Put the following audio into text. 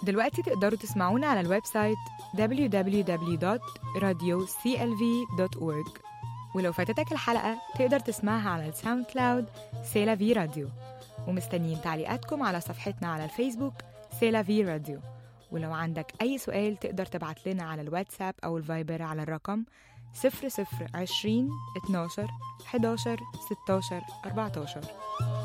دلوقتي تقدروا تسمعونا على الويب سايت www.radioclv.org، ولو فاتتك الحلقة تقدر تسمعها على الساوند كلاود سيلافي راديو. ومستنيين تعليقاتكم على صفحتنا على الفيسبوك سيلافي راديو. ولو عندك أي سؤال تقدر تبعت لنا على الواتساب أو الفايبر على الرقم 0020 12 11 16 14.